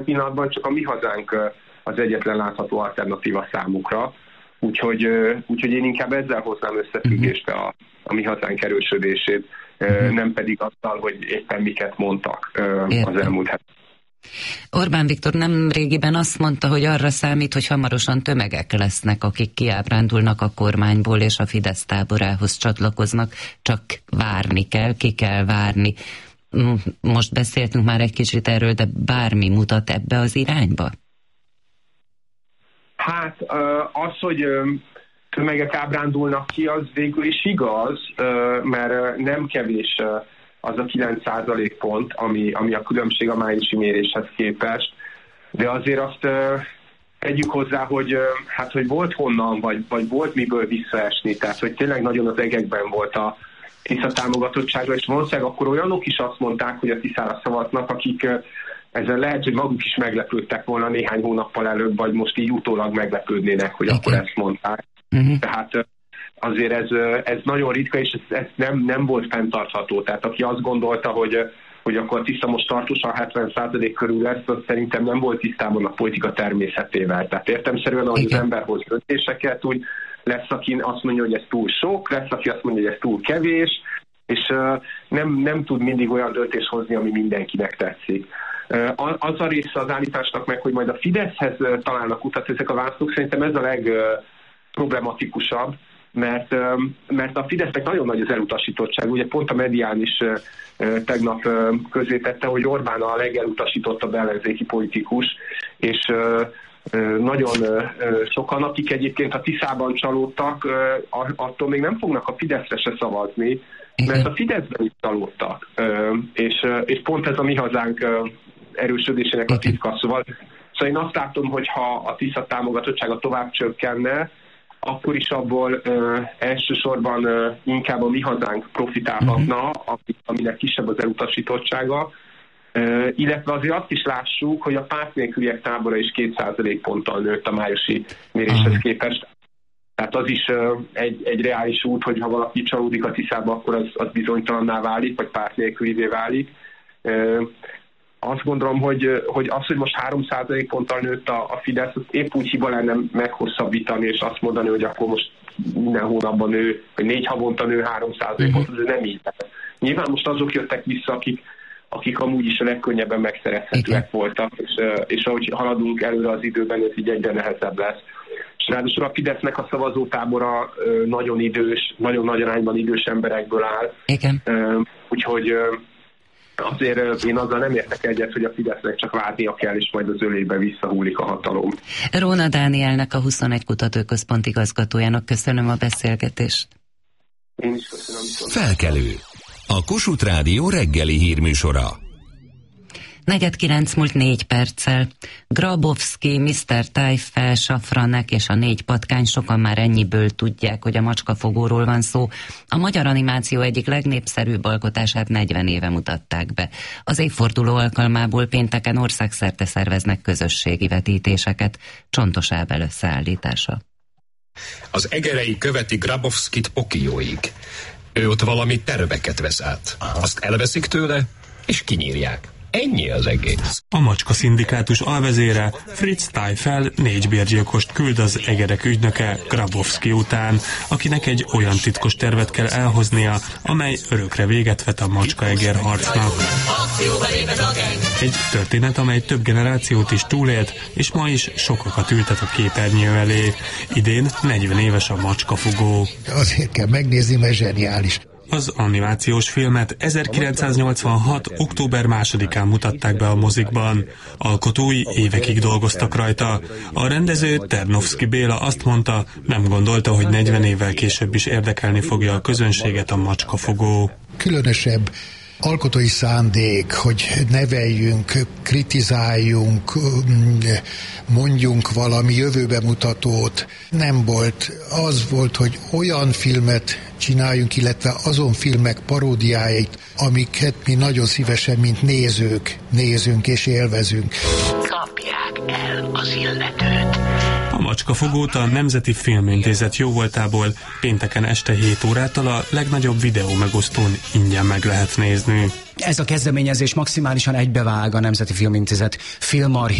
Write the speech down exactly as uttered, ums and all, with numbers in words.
pillanatban csak a Mi Hazánk az egyetlen látható alternatíva számukra. Úgyhogy, úgyhogy én inkább ezzel hoznám összefüggésbe a, a Mi Hazánk erősödését, uh-huh. nem pedig azzal, hogy éppen miket mondtak Értem. az elmúlt hetet. Orbán Viktor nem régiben azt mondta, hogy arra számít, hogy hamarosan tömegek lesznek, akik kiábrándulnak a kormányból és a Fidesz táborához csatlakoznak, csak várni kell, ki kell várni. Most beszéltünk már egy kicsit erről, de bármi mutat ebbe az irányba? Hát az, hogy tömegek ábrándulnak ki, az végül is igaz, mert nem kevés az a kilenc százalék pont, ami, ami a különbség a májusi méréshez képest. De azért azt tegyük hozzá, hogy, hát, hogy volt honnan, vagy, vagy volt miből visszaesni. Tehát, hogy tényleg nagyon az egekben volt a Tisza támogatottsága, és valószínűleg akkor olyanok is azt mondták, hogy a Tiszára szavaznak, akik ezzel lehet, hogy maguk is meglepődtek volna néhány hónappal előbb, vagy most így utólag meglepődnének, hogy okay. akkor ezt mondták. Uh-huh. Tehát azért ez, ez nagyon ritka, és ez, ez nem, nem volt fenntartható. Tehát aki azt gondolta, hogy, hogy akkor a Tisza most tartósan hetven százalék körül lesz, az szerintem nem volt tisztában a politika természetével. Tehát értelemszerűen, ahogy okay. az ember hoz döntéseket, úgy lesz, aki azt mondja, hogy ez túl sok, lesz, aki azt mondja, hogy ez túl kevés, és uh, nem, nem tud mindig olyan döntést hozni, ami mindenkinek tetszik. Uh, az a része az állításnak meg, hogy majd a Fideszhez uh, találnak utat ezek a választók, szerintem ez a legproblematikusabb, uh, mert, uh, mert a Fidesznek nagyon nagy az elutasítottság. Ugye pont a Medián is uh, uh, tegnap uh, közzétette, hogy Orbán a legelutasítottabb ellenzéki politikus, és uh, nagyon sokan, akik egyébként a Tiszában csalódtak, attól még nem fognak a Fideszre se szavazni, mert a Fideszben is csalódtak. És, és pont ez a Mi Hazánk erősödésének a titka. Szóval, szóval én azt látom, hogy ha a Tisza támogatottsága tovább csökkenne, akkor is abból elsősorban inkább a Mi Hazánk profitálhatna, aminek kisebb az elutasítottsága. Uh, illetve azért azt is lássuk, hogy a párt nélküliek tábora is két százalék ponttal nőtt a májusi méréshez uh-huh. képest. Tehát az is uh, egy, egy reális út, hogy ha valaki csalódik a Tiszába, akkor az, az bizonytalanná válik, vagy párt nélkülivé válik. Uh, azt gondolom, hogy, hogy az, hogy most három százalék ponttal nőtt a, a Fidesz, az épp úgy hiba lenne meghosszabbítani, és azt mondani, hogy akkor most minden hónapban nő, vagy négy havonta nő három százalék uh-huh. pont, ez nem így. Nyilván most azok jöttek vissza, akik akik amúgy is a legkönnyebben megszerezhetőek okay. voltak, és, és ahogy haladunk előre az időben, ez így egyre nehezebb lesz. És ráadásul a Fidesznek a szavazótábora nagyon idős, nagyon nagy arányban idős emberekből áll. Igen. Úgyhogy azért én azzal nem értek egyet, hogy a Fidesznek csak várnia kell, és majd az ölébe visszahúlik a hatalom. Róna Dánielnek, a huszonegy Kutatóközpont igazgatójának köszönöm a beszélgetést. Én is köszönöm. Viszont. Felkelő. A Kossuth Rádió reggeli hírműsora. Negyed kilenc múlt négy perccel. Grabowski, miszter Tajfel, Safranek és a négy patkány, sokan már ennyiből tudják, hogy a macskafogóról van szó. A magyar animáció egyik legnépszerűbb alkotását negyven éve mutatták be. Az évforduló alkalmából pénteken országszerte szerveznek közösségi vetítéseket. Csontos Ábel összeállítása. Az egerei követi Grabowskit Pokióig. Ő ott valami terveket vesz át. Azt elveszik tőle, és kinyírják. Ennyi az egész. A macska szindikátus alvezére, Fritz Tajfel, négy bérgyilkost küld az egerek ügynöke Grabowski után, akinek egy olyan titkos tervet kell elhoznia, amely örökre véget vet a macska-eger harcnak. Egy történet, amely több generációt is túlélt, és ma is sokakat ültet a képernyő elé. Idén negyven éves a macskafogó. Azért kell megnézni, mert zseniális. Az animációs filmet ezerkilencszáznyolcvanhat. október másodikán mutatták be a mozikban. Alkotói évekig dolgoztak rajta. A rendező, Ternovszky Béla azt mondta, nem gondolta, hogy negyven évvel később is érdekelni fogja a közönséget a macskafogó. Különösebb alkotói szándék, hogy neveljünk, kritizáljunk, mondjunk valami jövőbe mutatót nem volt. Az volt, hogy olyan filmet csináljunk, illetve azon filmek paródiáit, amiket mi nagyon szívesen, mint nézők, nézünk és élvezünk. Kapják el az illetőt. A Macskafogót a Nemzeti Filmintézet jóvoltából pénteken este hét órától a legnagyobb videó megosztón ingyen meg lehet nézni. Ez a kezdeményezés maximálisan egybevág a Nemzeti Filmintézet filmarchívumával,